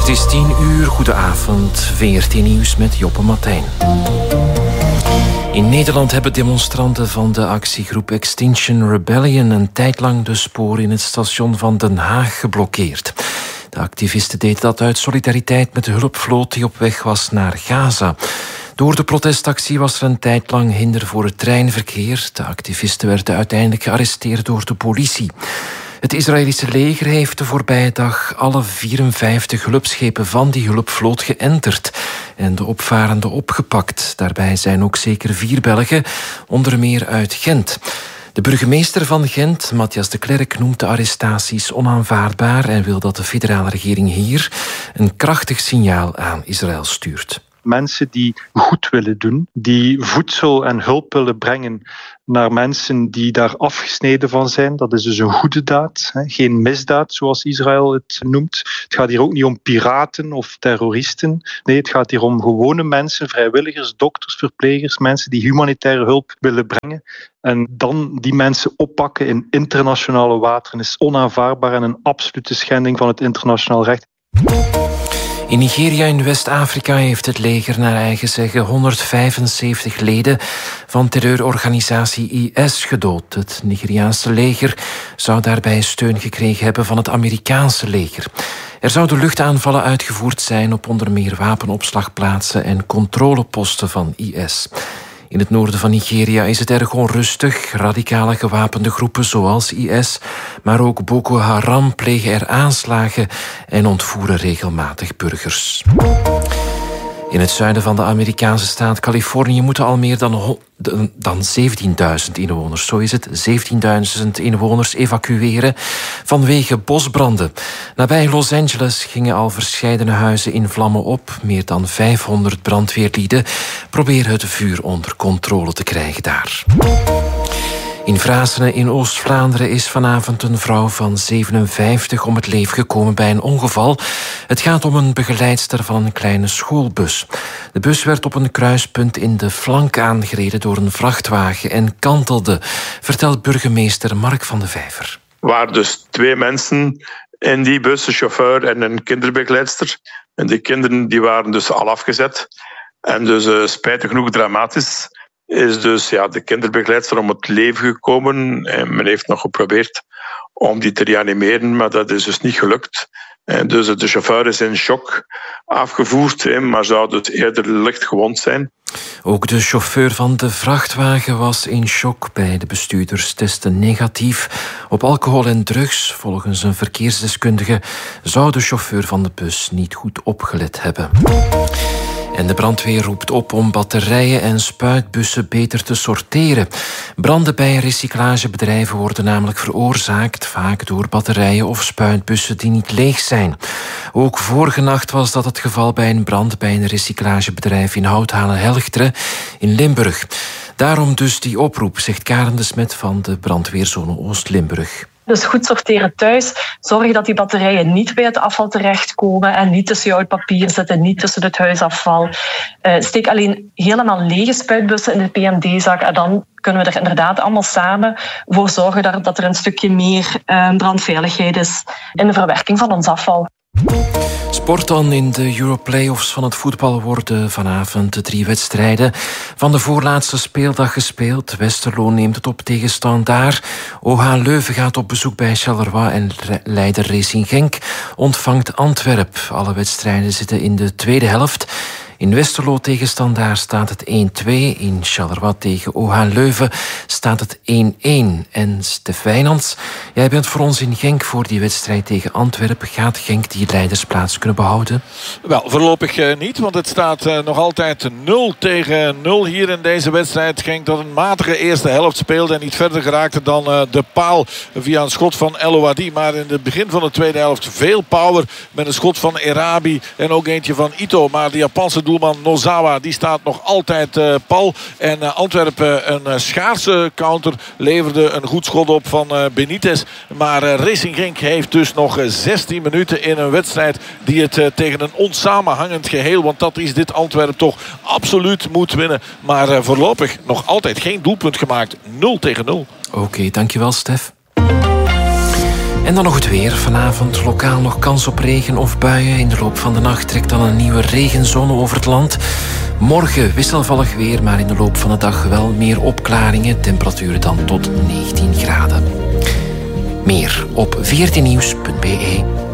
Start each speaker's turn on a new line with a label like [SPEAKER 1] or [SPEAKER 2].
[SPEAKER 1] Het is 10:00, goedenavond, VRT Nieuws met Joppe Martijn. In Nederland hebben demonstranten van de actiegroep Extinction Rebellion een tijd lang de sporen in het station van Den Haag geblokkeerd. De activisten deden dat uit solidariteit met de hulpvloot die op weg was naar Gaza. Door de protestactie was er een tijd lang hinder voor het treinverkeer. De activisten werden uiteindelijk gearresteerd door de politie. Het Israëlische leger heeft de voorbije dag alle 54 hulpschepen van die hulpvloot geënterd en de opvarenden opgepakt. Daarbij zijn ook zeker 4 Belgen, onder meer uit Gent. De burgemeester van Gent, Matthias de Klerk, noemt de arrestaties onaanvaardbaar en wil dat de federale regering hier een krachtig signaal aan Israël stuurt.
[SPEAKER 2] Mensen die goed willen doen, die voedsel en hulp willen brengen naar mensen die daar afgesneden van zijn. Dat is dus een goede daad, geen misdaad zoals Israël het noemt. Het gaat hier ook niet om piraten of terroristen. Nee, het gaat hier om gewone mensen, vrijwilligers, dokters, verplegers, mensen die humanitaire hulp willen brengen. En dan die mensen oppakken in internationale wateren is onaanvaardbaar en een absolute schending van het internationaal recht.
[SPEAKER 1] In Nigeria in West-Afrika heeft het leger naar eigen zeggen 175 leden van terreurorganisatie IS gedood. Het Nigeriaanse leger zou daarbij steun gekregen hebben van het Amerikaanse leger. Er zouden luchtaanvallen uitgevoerd zijn op onder meer wapenopslagplaatsen en controleposten van IS. In het noorden van Nigeria is het erg onrustig. Radicale gewapende groepen zoals IS, maar ook Boko Haram plegen er aanslagen en ontvoeren regelmatig burgers. In het zuiden van de Amerikaanse staat Californië moeten al meer dan 17.000 inwoners, zo is het, 17.000 inwoners evacueren vanwege bosbranden. Nabij Los Angeles gingen al verscheidene huizen in vlammen op. Meer dan 500 brandweerlieden proberen het vuur onder controle te krijgen daar. In Vrasene in Oost-Vlaanderen is vanavond een vrouw van 57 om het leven gekomen bij een ongeval. Het gaat om een begeleidster van een kleine schoolbus. De bus werd op een kruispunt in de flank aangereden door een vrachtwagen en kantelde, vertelt burgemeester Mark van de Vijver.
[SPEAKER 3] Er waren dus 2 mensen in die bus, een chauffeur en een kinderbegeleidster. En die kinderen die waren dus al afgezet. En dus spijtig genoeg dramatisch is dus de kinderbegeleidster om het leven gekomen. En men heeft nog geprobeerd om die te reanimeren, maar dat is dus niet gelukt. En dus de chauffeur is in shock afgevoerd, maar zou dus eerder licht gewond zijn.
[SPEAKER 1] Ook de chauffeur van de vrachtwagen was in shock. Bij de bestuurders testen negatief op alcohol en drugs. Volgens een verkeersdeskundige zou de chauffeur van de bus niet goed opgelet hebben. En de brandweer roept op om batterijen en spuitbussen beter te sorteren. Branden bij recyclagebedrijven worden namelijk veroorzaakt, vaak door batterijen of spuitbussen die niet leeg zijn. Ook vorige nacht was dat het geval bij een brand bij een recyclagebedrijf in Houthalen-Helchteren in Limburg. Daarom dus die oproep, zegt Karen de Smet van de brandweerzone Oost-Limburg.
[SPEAKER 4] Dus goed sorteren thuis. Zorg dat die batterijen niet bij het afval terechtkomen en niet tussen je oud papier zitten, niet tussen het huisafval. Steek alleen helemaal lege spuitbussen in de PMD-zak en dan kunnen we er inderdaad allemaal samen voor zorgen dat er een stukje meer brandveiligheid is in de verwerking van ons afval.
[SPEAKER 1] Sport dan. In de Europlayoffs van het voetbal worden vanavond de 3 wedstrijden van de voorlaatste speeldag gespeeld. Westerlo neemt het op tegen Standaard. OH Leuven gaat op bezoek bij Charleroi en leider Racing Genk ontvangt Antwerp. Alle wedstrijden zitten in de tweede helft. In Westerlo tegen Standaard staat het 1-2. In Charleroi tegen OH Leuven staat het 1-1. En Stef Wijnands, jij bent voor ons in Genk voor die wedstrijd tegen Antwerpen. Gaat Genk die leidersplaats kunnen behouden?
[SPEAKER 5] Wel, voorlopig niet, want het staat nog altijd 0-0 hier in deze wedstrijd. Genk dat een matige eerste helft speelde en niet verder geraakte dan de paal via een schot van El Ouadi. Maar in het begin van de tweede helft veel power met een schot van Erabi en ook eentje van Ito. Maar de Japanse doelman Nozawa die staat nog altijd pal. En Antwerpen een schaarse counter leverde een goed schot op van Benitez. Maar Racing Genk heeft dus nog 16 minuten in een wedstrijd die het tegen een onsamenhangend geheel, want dat is dit Antwerpen toch absoluut moet winnen. Maar voorlopig nog altijd geen doelpunt gemaakt. 0-0.
[SPEAKER 1] Oké, dankjewel Stef. En dan nog het weer. Vanavond lokaal nog kans op regen of buien. In de loop van de nacht trekt dan een nieuwe regenzone over het land. Morgen wisselvallig weer, maar in de loop van de dag wel meer opklaringen. Temperaturen dan tot 19 graden. Meer op 14nieuws.be.